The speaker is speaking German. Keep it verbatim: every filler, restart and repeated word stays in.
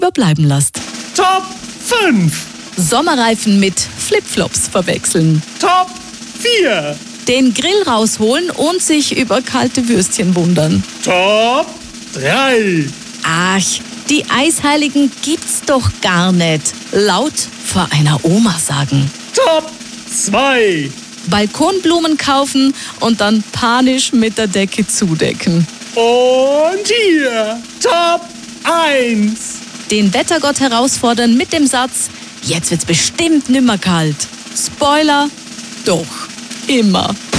überbleiben lasst. Top fünf. Sommerreifen mit Flipflops verwechseln. Top vier. Den Grill rausholen und sich über kalte Würstchen wundern. Top drei. Ach, die Eisheiligen gibt's doch gar nicht. Laut vor einer Oma sagen. Top zwei. Balkonblumen kaufen und dann panisch mit der Decke zudecken. Und hier, Top eins. Den Wettergott herausfordern mit dem Satz, jetzt wird's bestimmt nimmer kalt. Spoiler, doch, immer.